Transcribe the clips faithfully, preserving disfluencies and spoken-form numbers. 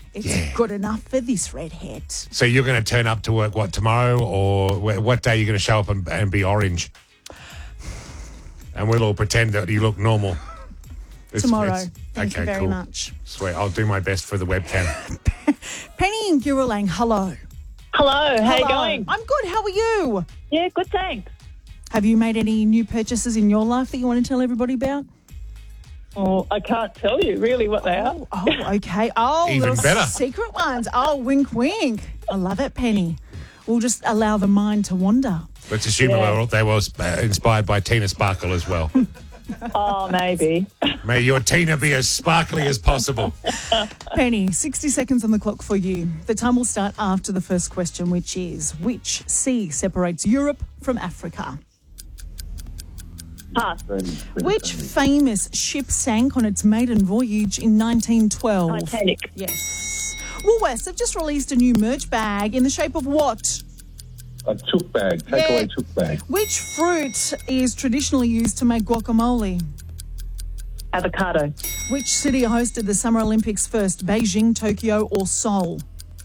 It's Yeah. good enough for this redhead. So you're going to turn up to work, what, tomorrow? Or wh- what day are you going to show up and, and be orange? And we'll all pretend that you look normal. It's- Tomorrow. it's- Thank okay, you very cool. much. Sweet. I'll do my best for the webcam. Penny in Giralang, hello. Hello, how you Hello. going? I'm good. How are you? Yeah, good, thanks. Have you made any new purchases in your life that you want to tell everybody about? Oh, I can't tell you really what they are. Oh, okay. Oh, Even little better. secret ones. Oh, wink, wink. I love it, Penny. We'll just allow the mind to wander. Let's assume Yeah. they were, they were uh, inspired by Tina Sparkle as well. Oh, maybe. May your Tina be as sparkly as possible. Penny, sixty seconds on the clock for you. The time will start after the first question, which is, which sea separates Europe from Africa? Pass. Which famous ship sank on its maiden voyage in nineteen twelve? Titanic. Yes. Woolworths have just released a new merch bag in the shape of what? A took bag, takeaway Yeah. took bag. Which fruit is traditionally used to make guacamole? Avocado. Which city hosted the Summer Olympics first, Beijing, Tokyo, or Seoul?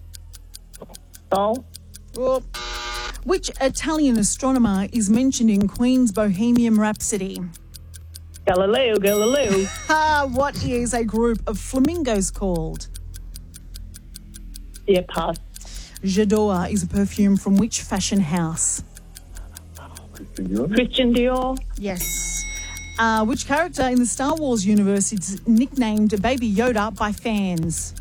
Sol. Whoop. Which Italian astronomer is mentioned in Queen's Bohemian Rhapsody? Galileo, Galileo. Ah, what is a group of flamingos called? Yeah, pass. J'adore is a perfume from which fashion house? Christian Dior. Yes. Uh, which character in the Star Wars universe is nicknamed Baby Yoda by fans?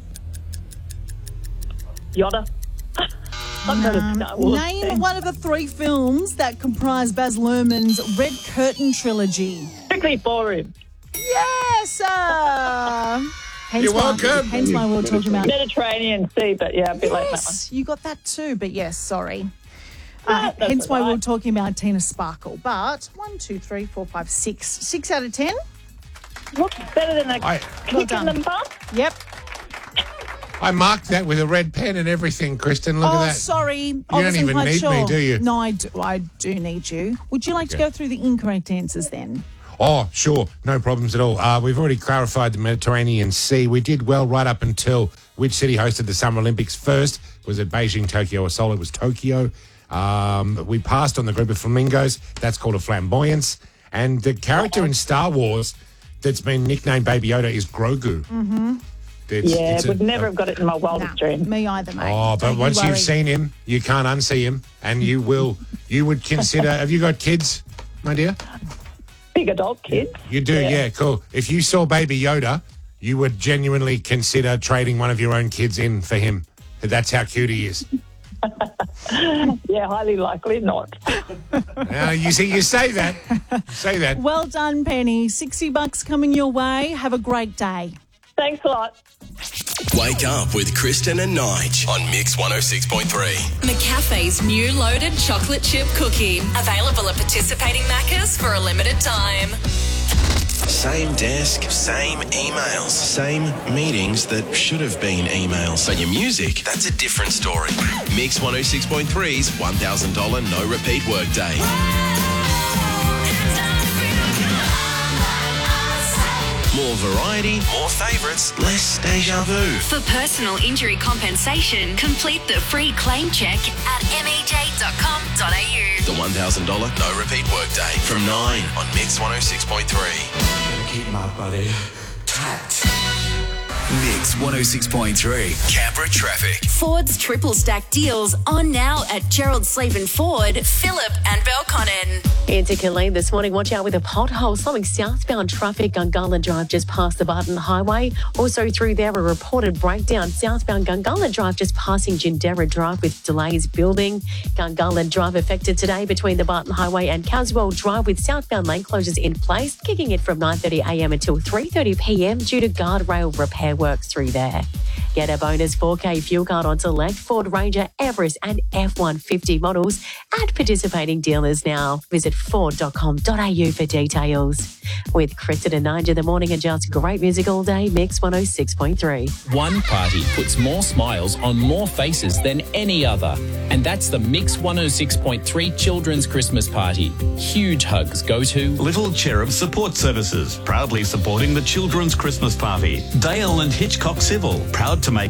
Yoda. I'm not a Star Wars Name fan. one of the three films that comprise Baz Luhrmann's Red Curtain trilogy. Strictly Ballroom. Yes, sir. Hence You're why, welcome. Hence why we we're talking about. Mediterranean Sea, but yeah, a bit like that one. Yes, you got that too, but yes, sorry. No, Uh, that's hence why all we right. were talking about Tina Sparkle. But one, two, three, four, five, six. Six out of ten? Looks better than a I- kick Well in done. the butt. Yep. I marked that with a red pen and everything, Kristen. Look Oh, at that. sorry. I don't wasn't even quite need me, sure. do you? No, I do, I do need you. Would you like to Okay. go through the incorrect answers then? Oh, sure. No problems at all. Uh, we've already clarified the Mediterranean Sea. We did well right up until which city hosted the Summer Olympics first. Was it Beijing, Tokyo, or Seoul? It was Tokyo. Um, we passed on the group of flamingos. That's called a flamboyance. And the character in Star Wars that's been nicknamed Baby Yoda is Grogu. Mm-hmm. It's, Yeah, it's a- would never have got it in my wildest No, dream. me either, mate. Oh, but Don't you once you've worry. seen him, you can't unsee him, and you will. You would consider. Have you got kids, my dear? Big adult kids. You do, yeah. Yeah. Cool. If you saw Baby Yoda, you would genuinely consider trading one of your own kids in for him. That's how cute he is. Yeah, highly likely not. Now, you see, you say that, say that. Well done, Penny. sixty bucks coming your way. Have a great day. Thanks a lot. Wake up with Kristen and Nige on Mix one oh six point three. McCafe's new loaded chocolate chip cookie. Available at participating Maccas for a limited time. Same desk, same emails, same meetings that should have been emails. But your music, that's a different story. Mix one oh six point three's one thousand dollars no repeat workday. More variety, more favourites, less deja vu. For personal injury compensation, complete the free claim check at m e j dot com dot a u. The one thousand dollars no repeat workday from nine on Mix one oh six point three. Keep my body tight. Mix one oh six point three. Canberra traffic. Ford's triple stack deals on now at Gerald Sleven Ford, Phillip and Belconnen. Into Killeen this morning, watch out with a pothole slowing southbound traffic. Gungala Drive just past the Barton Highway. Also through there, a reported breakdown southbound Gungala Drive just passing Jindera Drive with delays building. Gungala Drive affected today between the Barton Highway and Caswell Drive with southbound lane closures in place, kicking it from nine thirty a m until three thirty p m due to guardrail repair works through there. Get a bonus four K fuel card on select Ford Ranger, Everest and F one fifty models at participating dealers now. Visit ford dot com dot a u for details. With Kristen and Nige in the morning and just great music all day, Mix one oh six point three. One party puts more smiles on more faces than any other. And that's the Mix one oh six point three Children's Christmas Party. Huge hugs go to Little Cherub Support Services, proudly supporting the Children's Christmas Party. Dale and Hitchcock Civil, proud to make